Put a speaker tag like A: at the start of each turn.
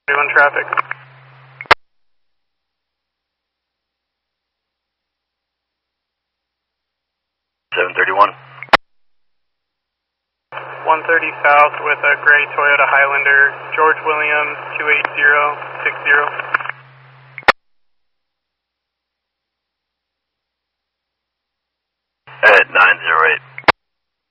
A: On traffic.
B: 731.
A: 130 south with a gray Toyota Highlander, George Williams 28060.